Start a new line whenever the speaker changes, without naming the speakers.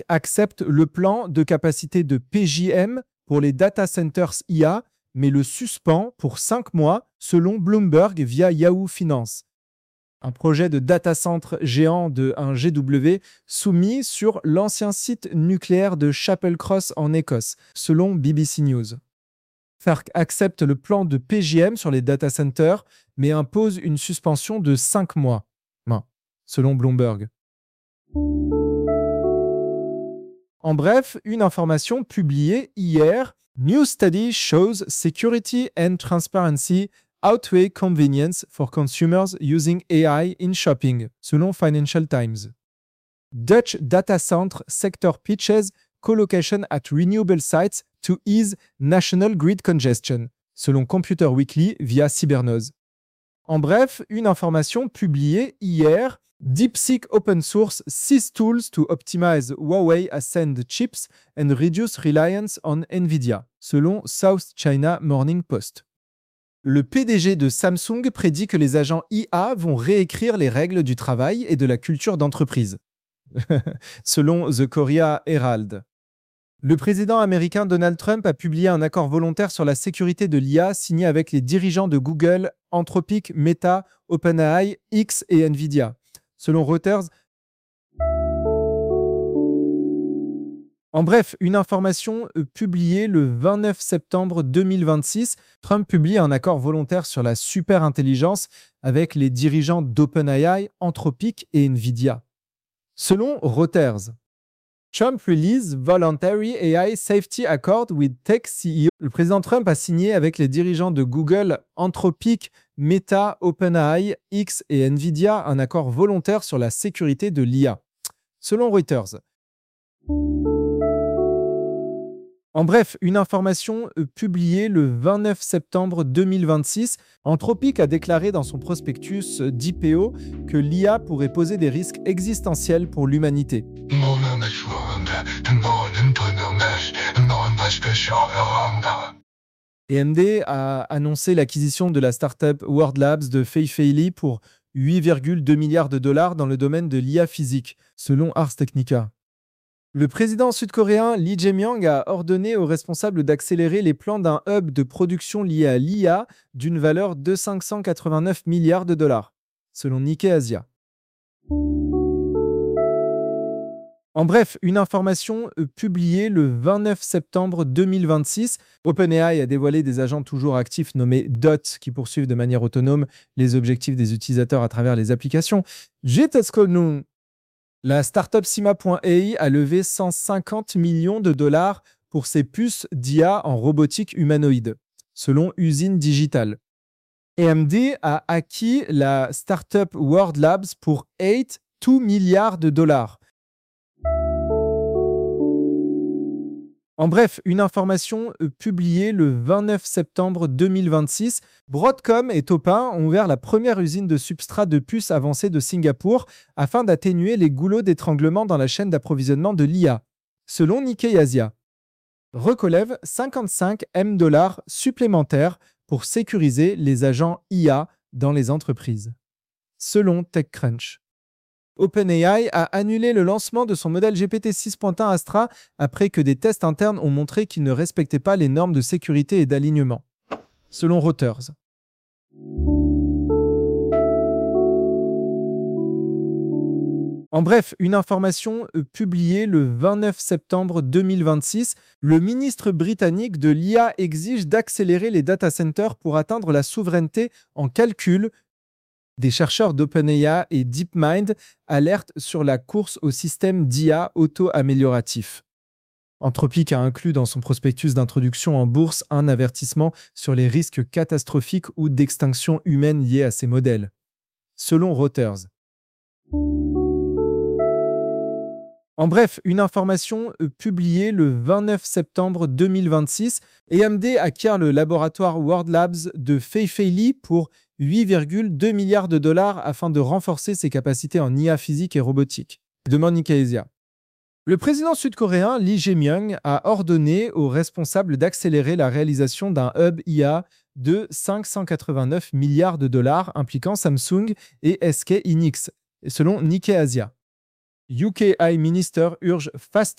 accepte le plan de capacité de PJM pour les data centers IA, mais le suspend pour 5 mois, selon Bloomberg via Yahoo Finance. Un projet de data center géant de 1 GW soumis sur l'ancien site nucléaire de Chapel Cross en Écosse, selon BBC News. FERC accepte le plan de PJM sur les data centers, mais impose une suspension de 5 mois, selon Bloomberg. En bref, une information publiée hier, New study shows security and transparency outweigh convenience for consumers using AI in shopping, selon Financial Times. Dutch data center sector pitches co-location at renewable sites to ease national grid congestion, selon Computer Weekly via Cybernose. En bref, une information publiée hier, DeepSeek Open Source 6 tools to optimize Huawei Ascend chips and reduce reliance on Nvidia, selon South China Morning Post. Le PDG de Samsung prédit que les agents IA vont réécrire les règles du travail et de la culture d'entreprise, selon The Korea Herald. Le président américain Donald Trump a publié un accord volontaire sur la sécurité de l'IA signé avec les dirigeants de Google, Anthropic, Meta, OpenAI, X et Nvidia. Selon Reuters, en bref, une information publiée le 29 septembre 2026, Trump publie un accord volontaire sur la superintelligence avec les dirigeants d'OpenAI, Anthropic et Nvidia. Selon Reuters, Trump release voluntary AI safety accord with tech CEO. Le président Trump a signé avec les dirigeants de Google, Anthropic, Meta, OpenAI, X et Nvidia un accord volontaire sur la sécurité de l'IA. Selon Reuters. En bref, une information publiée le 29 septembre 2026, Anthropic a déclaré dans son prospectus d'IPO que l'IA pourrait poser des risques existentiels pour l'humanité. AMD a annoncé l'acquisition de la startup World Labs de Fei Fei Li pour 8,2 milliards de dollars dans le domaine de l'IA physique, selon Ars Technica. Le président sud-coréen Lee Jae-myung a ordonné aux responsables d'accélérer les plans d'un hub de production lié à l'IA d'une valeur de 589 milliards de dollars, selon Nikkei Asia. En bref, une information publiée le 29 septembre 2026, OpenAI a dévoilé des agents toujours actifs nommés DOT qui poursuivent de manière autonome les objectifs des utilisateurs à travers les applications. La startup Sima.ai a levé 150 millions de dollars pour ses puces d'IA en robotique humanoïde, selon Usine Digital. AMD a acquis la startup World Labs pour 2 milliards de dollars. En bref, une information publiée le 29 septembre 2026, Broadcom et Topin ont ouvert la première usine de substrat de puces avancée de Singapour afin d'atténuer les goulots d'étranglement dans la chaîne d'approvisionnement de l'IA, selon Nikkei Asia. Relève 55 M$ supplémentaires pour sécuriser les agents IA dans les entreprises, selon TechCrunch. OpenAI a annulé le lancement de son modèle GPT 6.1 Astra après que des tests internes ont montré qu'il ne respectait pas les normes de sécurité et d'alignement, selon Reuters. En bref, une information publiée le 29 septembre 2026, le ministre britannique de l'IA exige d'accélérer les data centers pour atteindre la souveraineté en calcul. Des chercheurs d'OpenAI et DeepMind alertent sur la course au système d'IA auto-amélioratif. Anthropic a inclus dans son prospectus d'introduction en bourse un avertissement sur les risques catastrophiques ou d'extinction humaine liés à ces modèles, selon Reuters. En bref, une information publiée le 29 septembre 2026, AMD acquiert le laboratoire World Labs de Fei Fei Li pour 8,2 milliards de dollars afin de renforcer ses capacités en IA physique et robotique, demande Nikkei Asia. Le président sud-coréen Lee Jae-myung a ordonné aux responsables d'accélérer la réalisation d'un hub IA de 589 milliards de dollars impliquant Samsung et SK Hynix, selon Nikkei Asia. UKI Minister urge fast